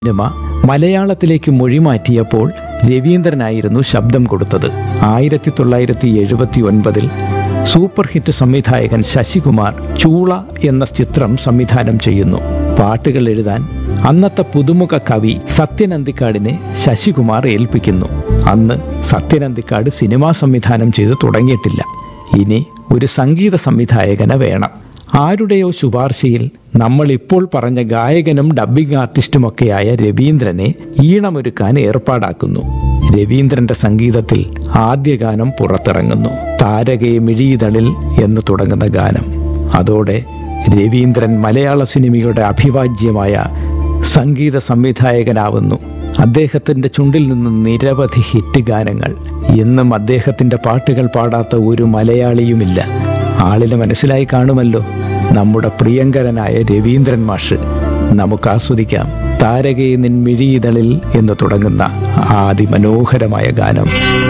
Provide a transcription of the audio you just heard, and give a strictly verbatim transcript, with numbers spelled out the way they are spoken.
Cinema മലയാളത്തിലേക്ക് മൊഴിമാറ്റിയപ്പോൾ രവീന്ദ്രനായിരുന്നു ശബ്ദം കൊടുത്തത്. ആയിരത്തി തൊള്ളായിരത്തി എഴുപത്തി ഒൻപതിൽ സൂപ്പർ ഹിറ്റ് സംവിധായകൻ ശശികുമാർ ചൂള എന്ന ചിത്രം സംവിധാനം ചെയ്യുന്നു. പാട്ടുകൾ എഴുതാൻ അന്നത്തെ പുതുമുഖ കവി സത്യൻ അന്തിക്കാടിനെ ശശികുമാർ ഏൽപ്പിക്കുന്നു. അന്ന് സത്യൻ അന്തിക്കാട് സിനിമാ സംവിധാനം ചെയ്ത് തുടങ്ങിയിട്ടില്ല. ഇനി ഒരു സംഗീത സംവിധായകനെ വേണം. ആരുടെയോ ശുപാർശയിൽ നമ്മൾ ഇപ്പോൾ പറഞ്ഞ ഗായകനും ഡബ്ബിംഗ് ആർട്ടിസ്റ്റുമൊക്കെയായ രവീന്ദ്രനെ ഈണമൊരുക്കാൻ ഏർപ്പാടാക്കുന്നു. രവീന്ദ്രന്റെ സംഗീതത്തിൽ ആദ്യ ഗാനം പുറത്തിറങ്ങുന്നു. താരകെ മിഴിയിതളിൽ എന്ന് തുടങ്ങുന്ന ഗാനം. അതോടെ രവീന്ദ്രൻ മലയാള സിനിമയുടെ അഭിവാജ്യമായ സംഗീത സംവിധായകനാവുന്നു. അദ്ദേഹത്തിൻ്റെ ചുണ്ടിൽ നിന്ന് നിരവധി ഹിറ്റ് ഗാനങ്ങൾ. ഇന്നും അദ്ദേഹത്തിൻ്റെ പാട്ടുകൾ പാടാത്ത ഒരു മലയാളിയുമില്ല. ആളിനെ മനസ്സിലായി കാണുമല്ലോ, നമ്മുടെ പ്രിയങ്കരനായ രവീന്ദ്രൻ മാഷ്. നമുക്ക് ആസ്വദിക്കാം താരകെ നിൻ മിഴിയിതളിൽ എന്ന് തുടങ്ങുന്ന അതിമനോഹരമായ ഗാനം.